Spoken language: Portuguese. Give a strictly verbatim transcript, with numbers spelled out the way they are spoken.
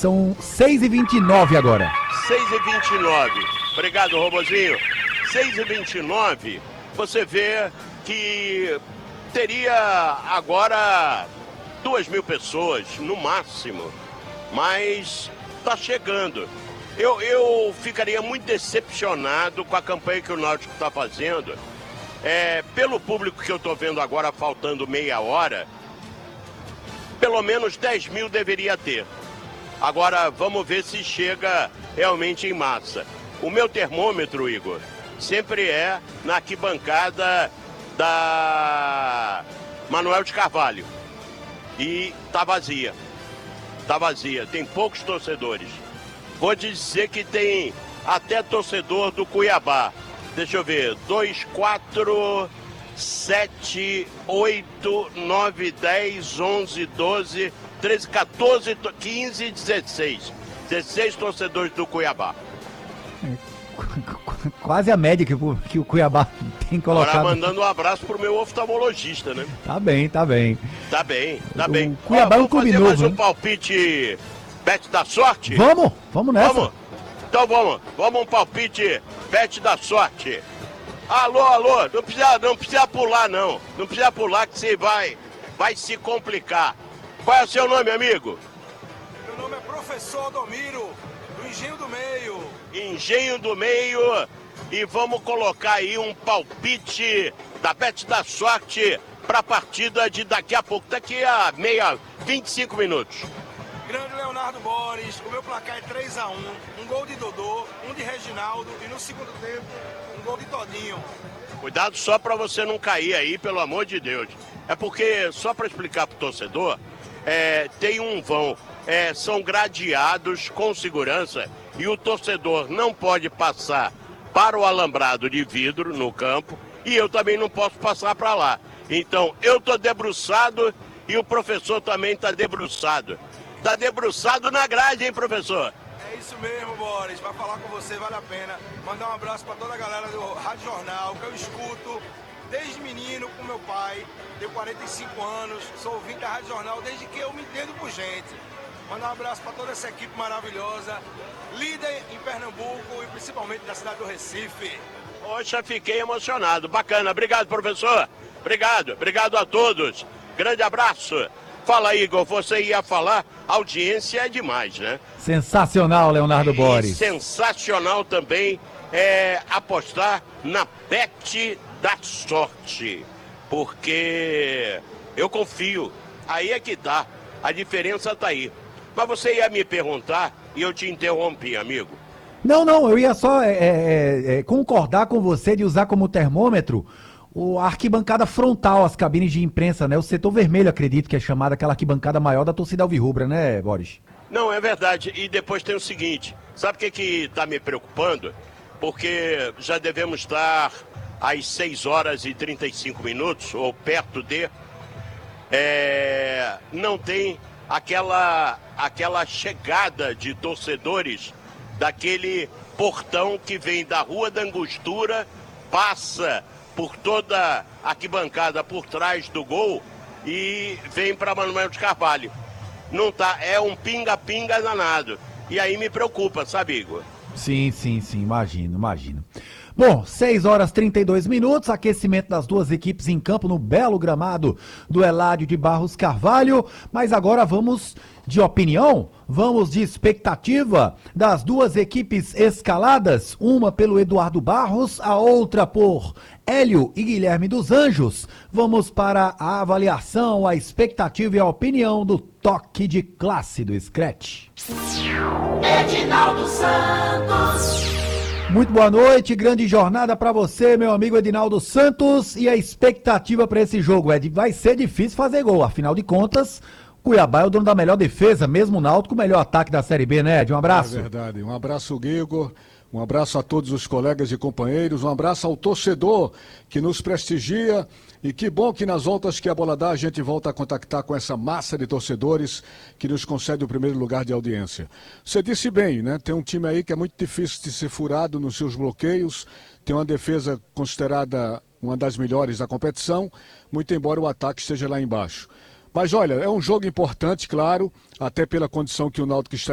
São seis e vinte e nove agora. seis e vinte e nove. Obrigado, Robozinho. seis e vinte e nove, você vê que teria agora duas mil pessoas, no máximo. Mas tá chegando. Eu, eu ficaria muito decepcionado com a campanha que o Náutico está fazendo. É, pelo público que eu estou vendo agora, faltando meia hora, pelo menos dez mil deveria ter. Agora, vamos ver se chega realmente em massa. O meu termômetro, Igor, sempre é na arquibancada da Manuel de Carvalho. E tá vazia. Tá vazia. Tem poucos torcedores. Vou te dizer que tem até torcedor do Cuiabá. Deixa eu ver. dois, quatro, sete, oito, nove, dez, onze, doze, treze, quatorze, quinze, dezesseis. dezesseis torcedores do Cuiabá. Quase a média que, o- que o Cuiabá tem colocado. Agora mandando um abraço pro meu oftalmologista, né? Tá bem, tá bem. Tá bem, tá O bem. Cuiabá Ó, é um vamos clube fazer novo, mais um né? palpite Bet da Sorte? Vamos, vamos nessa. Vamos? Então vamos, vamos um palpite Bet da Sorte. Alô, alô, não precisa, não precisa pular não, não precisa pular que você vai, vai se complicar. Qual é o seu nome, amigo? Meu nome é Professor Domiro, do Engenho do Meio. Engenho do Meio, e vamos colocar aí um palpite da Bet da Sorte para a partida de daqui a pouco, daqui a meia, vinte e cinco minutos. Grande Leonardo Boris, o meu placar é três a um, um gol de Dodô, um de Reginaldo e no segundo tempo um gol de Todinho. Cuidado só para você não cair aí, pelo amor de Deus. É porque, só para explicar pro torcedor, é, tem um vão, é, são gradeados com segurança e o torcedor não pode passar para o alambrado de vidro no campo e eu também não posso passar para lá. Então, eu tô debruçado e o professor também tá debruçado. Tá debruçado na grade, hein, professor? É isso mesmo, Boris, vai falar com você, vale a pena. Mandar um abraço para toda a galera do Rádio Jornal, que eu escuto desde menino com meu pai, tenho quarenta e cinco anos, sou ouvinte da Rádio Jornal desde que eu me entendo por gente. Mandar um abraço para toda essa equipe maravilhosa, líder em Pernambuco e principalmente da cidade do Recife. Poxa, fiquei emocionado. Bacana. Obrigado, professor. Obrigado. Obrigado a todos. Grande abraço. Fala, Igor. Você ia falar. Audiência é demais, né? Sensacional, Leonardo E Boris. sensacional também é apostar na Bet da Sorte. Porque eu confio. Aí é que tá. A diferença tá aí. Mas você ia me perguntar e eu te interrompi, amigo. Não, não, eu ia só é, é, é, concordar com você de usar como termômetro o, a arquibancada frontal, as cabines de imprensa, né? O setor vermelho, acredito que é chamada aquela arquibancada maior da torcida alvirrubra, né, Boris? Não, é verdade. E depois tem o seguinte, sabe o que que tá me preocupando? Porque já devemos estar às seis horas e trinta e cinco minutos, ou perto de... É, não tem aquela, aquela chegada de torcedores daquele portão que vem da Rua da Angostura, passa por toda a arquibancada por trás do gol e vem para Manuel de Carvalho. Não tá, é um pinga-pinga danado. E aí me preocupa, sabe, Igor? Sim, sim, sim, imagino, imagino. Bom, seis horas e trinta e dois minutos, aquecimento das duas equipes em campo no belo gramado do Eládio de Barros Carvalho, mas agora vamos de opinião, vamos de expectativa das duas equipes escaladas, uma pelo Eduardo Barros, a outra por Hélio e Guilherme dos Anjos. Vamos para a avaliação, a expectativa e a opinião do toque de classe do Scratch. Edinaldo Santos. Muito boa noite, grande jornada pra você, meu amigo Edinaldo Santos, e a expectativa pra esse jogo, Ed, vai ser difícil fazer gol, afinal de contas, Cuiabá é o dono da melhor defesa, mesmo o Náutico, o melhor ataque da Série B, né, Ed? Um abraço. É verdade, um abraço, Igor, um abraço a todos os colegas e companheiros, um abraço ao torcedor que nos prestigia, e que bom que nas voltas que a bola dá a gente volta a contactar com essa massa de torcedores que nos concede o primeiro lugar de audiência. Você disse bem, né? Tem um time aí que é muito difícil de ser furado nos seus bloqueios, tem uma defesa considerada uma das melhores da competição, muito embora o ataque esteja lá embaixo. Mas olha, é um jogo importante, claro, até pela condição que o Náutico está